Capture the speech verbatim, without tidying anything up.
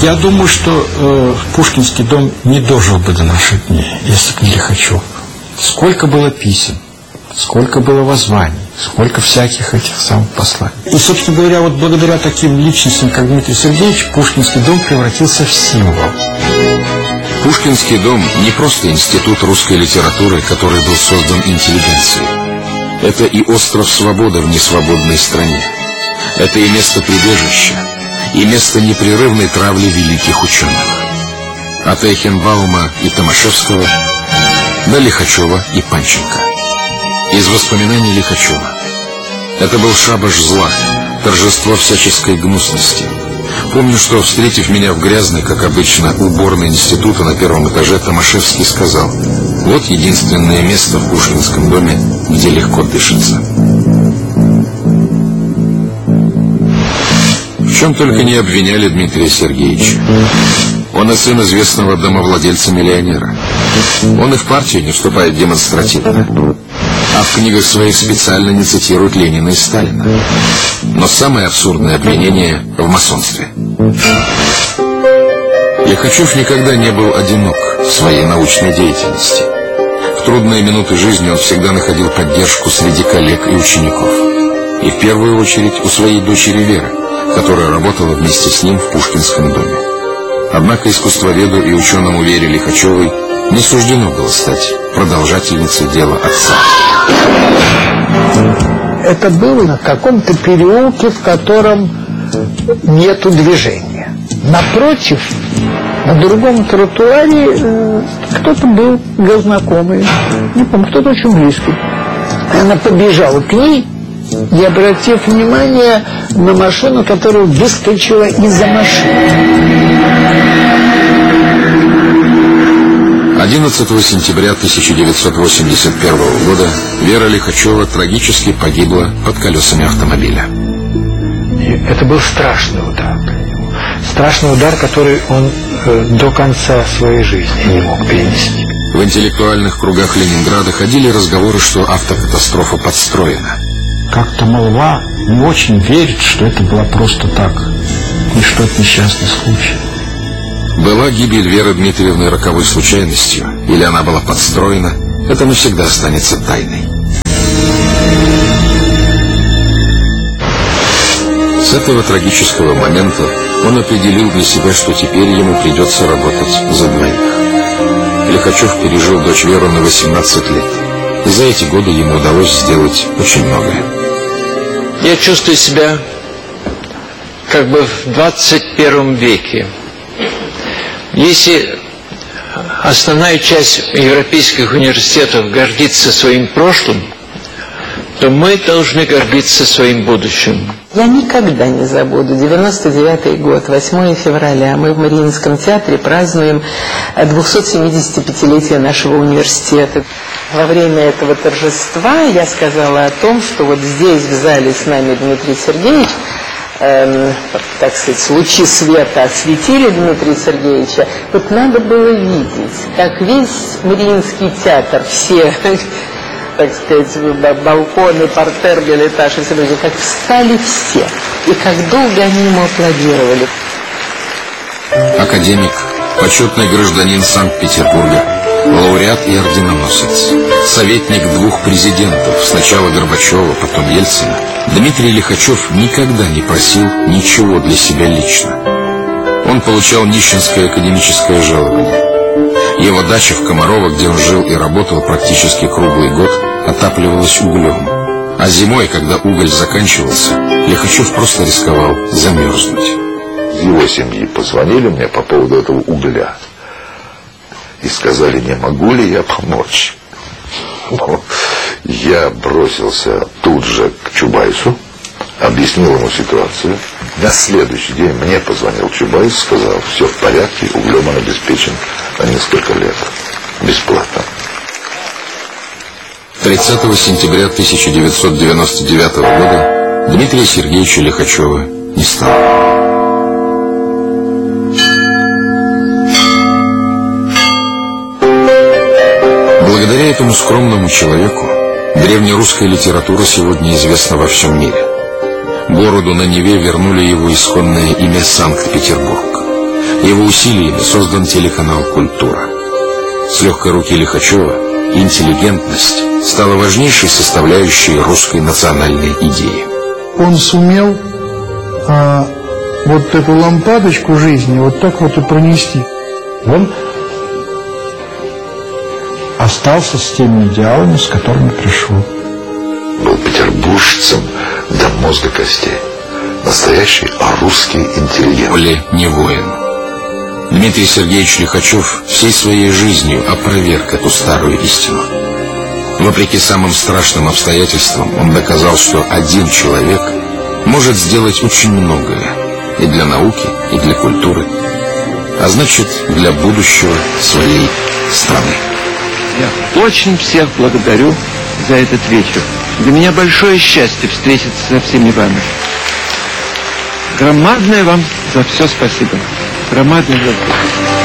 Я думаю, что э, Пушкинский дом не дожил бы до наших дней, если бы не Лихачев. Сколько было писем, сколько было воззваний, сколько всяких этих самых посланий. И, собственно говоря, вот благодаря таким личностям, как Дмитрий Сергеевич, Пушкинский дом превратился в символ. Пушкинский дом не просто институт русской литературы, который был создан интеллигенцией. Это и остров свободы в несвободной стране. Это и место прибежища, и место непрерывной травли великих ученых. От Эйхенбаума и Томашевского до Лихачева и Панченко. Из воспоминаний Лихачева. Это был шабаш зла, торжество всяческой гнусности. Помню, что, встретив меня в грязной, как обычно, уборной института на первом этаже, Томашевский сказал: вот единственное место в Пушкинском доме, где легко дышится. В чем только не обвиняли Дмитрия Сергеевича. Он и сын известного домовладельца-миллионера. Он и в партию не вступает демонстративно, а в книгах своих специально не цитирует Ленина и Сталина. Но самое абсурдное обвинение в масонстве. Лихачев никогда не был одинок в своей научной деятельности. В трудные минуты жизни он всегда находил поддержку среди коллег и учеников. И в первую очередь у своей дочери Веры, которая работала вместе с ним в Пушкинском доме. Однако искусствоведу и ученому Вере Лихачевой не суждено было стать продолжательницей дела отца. Это было на каком-то переулке, в котором нету движения. Напротив, на другом тротуаре э, кто-то был ее знакомый, не помню, кто-то очень близкий. Она побежала к ней и, обратив внимание на машину, которая выскочила из-за машины. одиннадцатого сентября тысяча девятьсот восемьдесят первого года Вера Лихачева трагически погибла под колесами автомобиля. И это был страшный удар для него. Страшный удар, который он э, до конца своей жизни не мог перенести. В интеллектуальных кругах Ленинграда ходили разговоры, что автокатастрофа подстроена. Как-то молва не очень верит, что это было просто так, и что это несчастный случай. Была гибель Веры Дмитриевны роковой случайностью, или она была подстроена, это навсегда останется тайной. С этого трагического момента он определил для себя, что теперь ему придется работать за двоих. Лихачев пережил дочь Веру на восемнадцать лет, и за эти годы ему удалось сделать очень многое. Я чувствую себя как бы в двадцать первом веке. Если основная часть европейских университетов гордится своим прошлым, то мы должны гордиться своим будущим. Я никогда не забуду девяносто девятый год, восьмое февраля. Мы в Мариинском театре празднуем двухсотсемидесятипятилетие нашего университета. Во время этого торжества я сказала о том, что вот здесь в зале с нами Дмитрий Сергеевич, Эм, так сказать, лучи света осветили Дмитрия Сергеевича. Вот надо было видеть, как весь Мариинский театр, все, так сказать, балконы, партер, галетаж и все прочее, как встали все, и как долго они ему аплодировали. Академик, почетный гражданин Санкт-Петербурга, лауреат и орденоносец, советник двух президентов, сначала Горбачева, потом Ельцина, Дмитрий Лихачев никогда не просил ничего для себя лично. Он получал нищенское академическое жалование. Его дача в Комарово, где он жил и работал практически круглый год, отапливалась углем. А зимой, когда уголь заканчивался, Лихачев просто рисковал замерзнуть. Из его семьи позвонили мне по поводу этого угля и сказали, не могу ли я помочь. Но я бросился тут же к Чубайсу, объяснил ему ситуацию. На следующий день мне позвонил Чубайс, сказал, все в порядке, углем он обеспечен на несколько лет, бесплатно. тридцатого сентября тысяча девятьсот девяносто девятого года Дмитрия Сергеевича Лихачева не стало. Благодаря этому скромному человеку древнерусская литература сегодня известна во всем мире. Городу на Неве вернули его исходное имя Санкт-Петербург. Его усилиями создан телеканал «Культура». С легкой руки Лихачева интеллигентность стала важнейшей составляющей русской национальной идеи. Он сумел а, вот эту лампадочку жизни вот так вот и пронести. Он остался с теми идеалами, с которыми пришел. Был петербуржцем до мозга костей. Настоящий русский интеллигент. Поле не воин. Дмитрий Сергеевич Лихачев всей своей жизнью опроверг эту старую истину. Вопреки самым страшным обстоятельствам, он доказал, что один человек может сделать очень многое и для науки, и для культуры, а значит, для будущего своей страны. Я очень всех благодарю за этот вечер. Для меня большое счастье встретиться со всеми вами. Громадное вам за все спасибо. Громадное за все.